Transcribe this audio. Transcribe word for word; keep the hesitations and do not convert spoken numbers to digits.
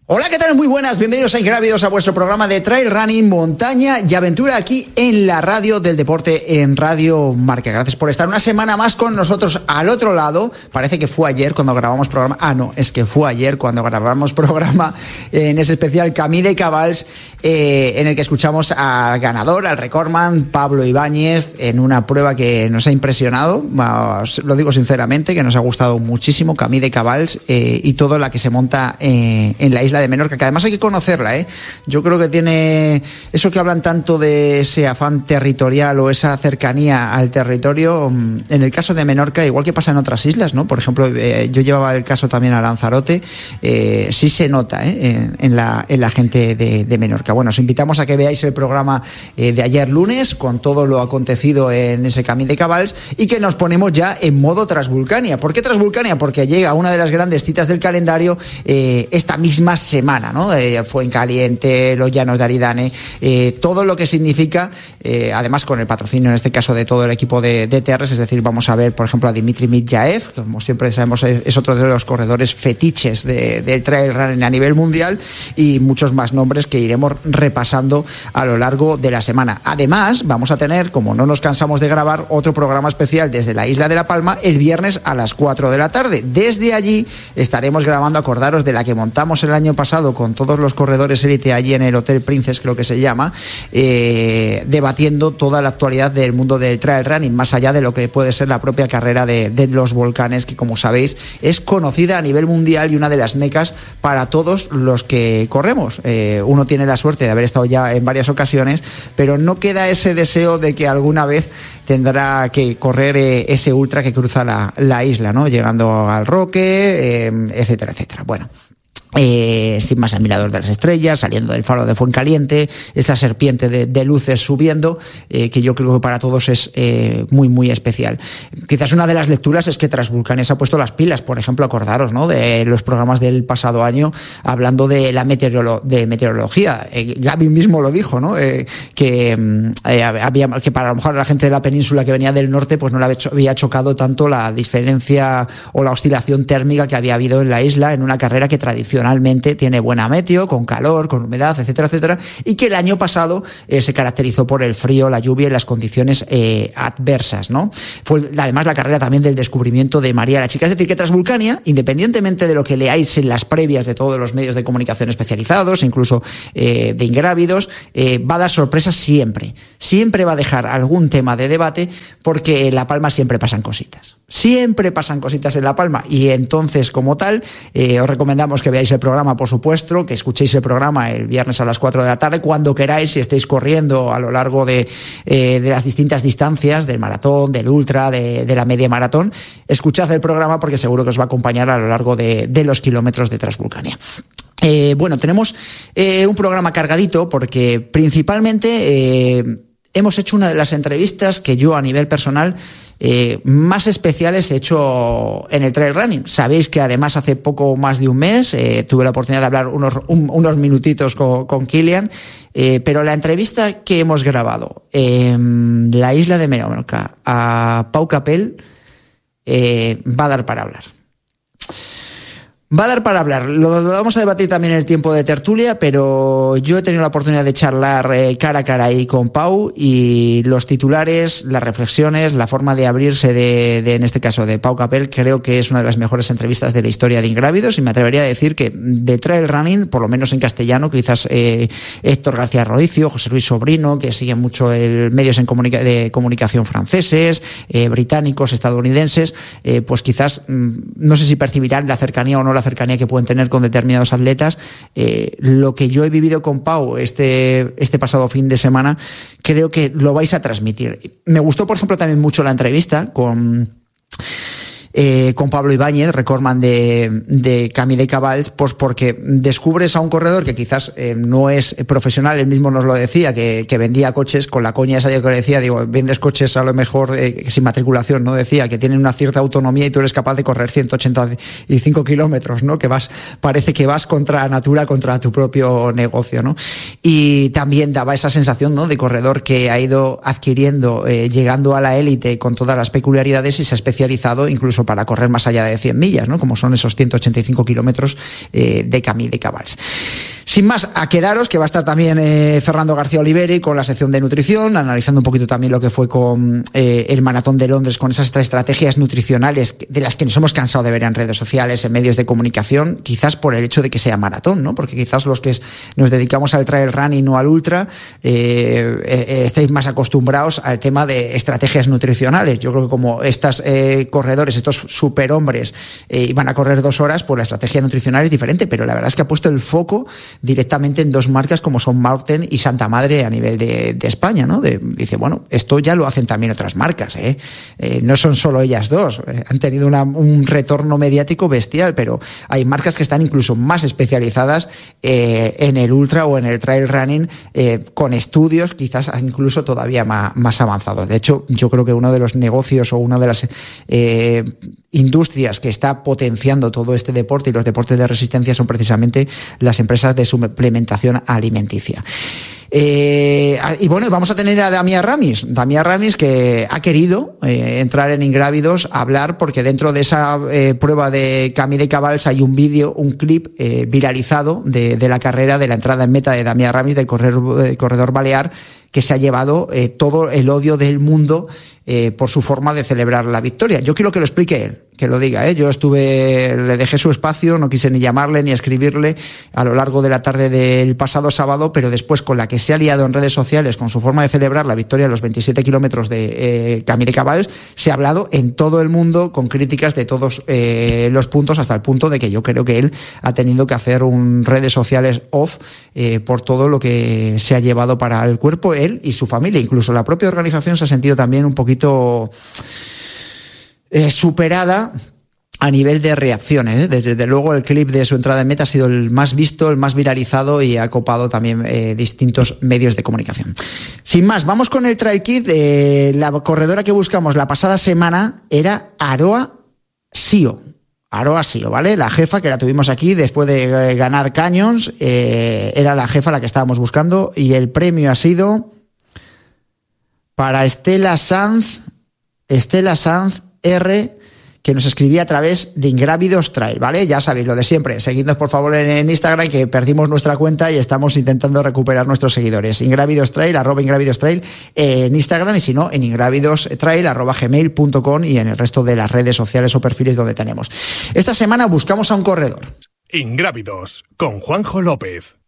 Hola, ¿qué tal? Muy buenas, bienvenidos a Ingrávidos, a vuestro programa de trail running, montaña y aventura aquí en la radio del deporte, en Radio Marca. Gracias por estar una semana más con nosotros al otro lado. Parece que fue ayer cuando grabamos programa. Ah, no, es que fue ayer cuando grabamos programa en ese especial Camí de Cabals, eh, en el que escuchamos al ganador, al recordman, Pablo Ibáñez, en una prueba que nos ha impresionado. Os lo digo sinceramente, que nos ha gustado muchísimo, Camí de Cabals, eh, y todo la que se monta eh, en la isla de Menorca, que además hay que conocerla, ¿eh? Yo creo que tiene eso que hablan tanto de ese afán territorial o esa cercanía al territorio. En el caso de Menorca, igual que pasa en otras islas, ¿no? Por ejemplo, eh, yo llevaba el caso también a Lanzarote, eh, sí se nota, ¿eh? en, en, la, en la gente de, de Menorca. Bueno, os invitamos a que veáis el programa eh, de ayer lunes, con todo lo acontecido en ese Camí de Cabals, y que nos ponemos ya en modo Transvulcania. ¿Por qué Transvulcania? Porque llega una de las grandes citas del calendario eh, esta misma semana, ¿no? Eh, Fuencaliente, los Llanos de Aridane, eh, todo lo que significa, eh, además con el patrocinio en este caso de todo el equipo de, de T R, es decir, vamos a ver, por ejemplo, a Dimitri Mityaev, que como siempre sabemos es, es otro de los corredores fetiches del de trail running a nivel mundial, y muchos más nombres que iremos repasando a lo largo de la semana. Además, vamos a tener, como no nos cansamos de grabar, otro programa especial desde la isla de La Palma el viernes a las cuatro de la tarde. Desde allí estaremos grabando, acordaros de la que montamos el año pasado con todos los corredores élite allí en el Hotel Princess, creo que se llama, eh, debatiendo toda la actualidad del mundo del trail running, más allá de lo que puede ser la propia carrera de, de los volcanes, que como sabéis es conocida a nivel mundial y una de las mecas para todos los que corremos. Eh, uno tiene la suerte de haber estado ya en varias ocasiones, pero no queda ese deseo de que alguna vez tendrá que correr eh, ese ultra que cruza la, la isla, ¿no? Llegando al Roque, eh, etcétera, etcétera. Bueno, Eh, sin más, al Mirador de las Estrellas, saliendo del Faro de Fuencaliente, esa serpiente de, de luces subiendo, eh, que yo creo que para todos es eh, muy, muy especial. Quizás una de las lecturas es que Transvulcania se ha puesto las pilas, por ejemplo, acordaros, ¿no?, de los programas del pasado año, hablando de la meteorolo- de meteorología. Eh, Gaby mismo lo dijo, ¿no?, eh, que, eh, había, que para a lo mejor la gente de la península que venía del norte, pues no le había chocado tanto la diferencia o la oscilación térmica que había habido en la isla en una carrera que tradicionalmente tiene buena meteo, con calor, con humedad, etcétera, etcétera, y que el año pasado eh, se caracterizó por el frío, la lluvia y las condiciones eh, adversas, ¿no? Fue además la carrera también del descubrimiento de María la Chica. Es decir, que Transvulcania, independientemente de lo que leáis en las previas de todos los medios de comunicación especializados, incluso eh, de Ingrávidos, eh, va a dar sorpresas siempre. Siempre va a dejar algún tema de debate, porque en La Palma siempre pasan cositas. Siempre pasan cositas en La Palma, y entonces, como tal, eh, os recomendamos que veáis el programa, por supuesto, que escuchéis el programa el viernes a las cuatro de la tarde, cuando queráis, si estáis corriendo a lo largo de, eh, de las distintas distancias, del maratón, del ultra, de, de la media maratón. Escuchad el programa, porque seguro que os va a acompañar a lo largo de, de los kilómetros de Transvulcania. Eh, bueno, tenemos eh, un programa cargadito, porque principalmente eh, hemos hecho una de las entrevistas que yo, a nivel personal, Eh, más especiales he hecho en el trail running. Sabéis que además hace poco más de un mes eh, tuve la oportunidad de hablar unos, un, unos minutitos con, con Kilian, eh, pero la entrevista que hemos grabado en la isla de Menorca a Pau Capell eh, va a dar para hablar. Va a dar para hablar. Lo vamos a debatir también en el tiempo de tertulia, pero yo he tenido la oportunidad de charlar eh, cara a cara ahí con Pau, y los titulares, las reflexiones, la forma de abrirse de, de en este caso de Pau Capell, creo que es una de las mejores entrevistas de la historia de Ingrávidos, y me atrevería a decir que de trail running, por lo menos en castellano, quizás eh, Héctor García Rodicio, José Luis Sobrino, que siguen mucho el medios en comunica- de comunicación franceses, eh, británicos, estadounidenses, eh, pues quizás mm, no sé si percibirán la cercanía o no la cercanía que pueden tener con determinados atletas. Eh, lo que yo he vivido con Pau este, este pasado fin de semana, creo que lo vais a transmitir. Me gustó, por ejemplo, también mucho la entrevista con eh, con Pablo Ibáñez, recordman de, de Camí de Cabals, pues porque descubres a un corredor que quizás eh, no es profesional. Él mismo nos lo decía, que, que vendía coches, con la coña esa que le decía, digo, vendes coches a lo mejor eh, sin matriculación, ¿no? Decía que tienen una cierta autonomía y tú eres capaz de correr ciento ochenta y cinco kilómetros, ¿no? Que vas, parece que vas contra natura, contra tu propio negocio, ¿no? Y también daba esa sensación, ¿no? De corredor que ha ido adquiriendo, eh, llegando a la élite con todas las peculiaridades, y se ha especializado incluso para correr más allá de cien millas, ¿no? Como son esos ciento ochenta y cinco kilómetros eh, de Camí de Cabals. Sin más, a quedaros que va a estar también eh, Fernando García Oliveri con la sección de nutrición, analizando un poquito también lo que fue con eh, el Maratón de Londres, con esas estrategias nutricionales de las que nos hemos cansado de ver en redes sociales, en medios de comunicación, quizás por el hecho de que sea maratón, ¿no? Porque quizás los que nos dedicamos al trail running o al ultra eh, eh, estáis más acostumbrados al tema de estrategias nutricionales. Yo creo que como estos eh, corredores, estos superhombres eh, iban a correr dos horas, pues la estrategia nutricional es diferente, pero la verdad es que ha puesto el foco directamente en dos marcas como son Maurten y Santa Madre a nivel de, de España, ¿no? De, dice, bueno, esto ya lo hacen también otras marcas, ¿eh? Eh, no son solo ellas dos, eh, han tenido una, un retorno mediático bestial, pero hay marcas que están incluso más especializadas eh, en el ultra o en el trail running, eh, con estudios quizás incluso todavía más, más avanzados. De hecho, yo creo que uno de los negocios o una de las eh, industrias que está potenciando todo este deporte y los deportes de resistencia son precisamente las empresas de suplementación alimenticia. Eh, y bueno, vamos a tener a Damià Ramis, Damià Ramis que ha querido eh, entrar en Ingrávidos a hablar, porque dentro de esa eh, prueba de Camí de Cabals hay un vídeo, un clip eh, viralizado de, de la carrera, de la entrada en meta de Damià Ramis, del corredor, eh, corredor balear, que se ha llevado eh, todo el odio del mundo eh, por su forma de celebrar la victoria. Yo quiero que lo explique él, que lo diga, ¿eh? Yo estuve, le dejé su espacio, no quise ni llamarle ni escribirle a lo largo de la tarde del pasado sábado, pero después con la que se ha liado en redes sociales con su forma de celebrar la victoria a los veintisiete kilómetros de eh, Camí de Cabals, se ha hablado en todo el mundo con críticas de todos eh, los puntos, hasta el punto de que yo creo que él ha tenido que hacer un redes sociales off eh, por todo lo que se ha llevado para el cuerpo, él y su familia. Incluso la propia organización se ha sentido también un poquito Eh, superada a nivel de reacciones, ¿eh? Desde, desde luego el clip de su entrada en meta ha sido el más visto, el más viralizado y ha copado también eh, distintos medios de comunicación. Sin más, vamos con el Trail Kit. Eh, la corredora que buscamos la pasada semana era Aroa Sio. Aroa Sio, ¿vale? La jefa que la tuvimos aquí después de eh, ganar Canyons, eh, era la jefa la que estábamos buscando, y el premio ha sido para Estela Sanz, Estela Sanz R, que nos escribía a través de Ingrávidos Trail, ¿vale? Ya sabéis lo de siempre. Seguidnos por favor en, en Instagram, que perdimos nuestra cuenta y estamos intentando recuperar nuestros seguidores. Ingrávidos Trail, arroba Ingrávidos Trail eh, en Instagram, y si no, en ingrávidos trail arroba gmail punto com y en el resto de las redes sociales o perfiles donde tenemos. Esta semana buscamos a un corredor. Ingrávidos, con Juanjo López.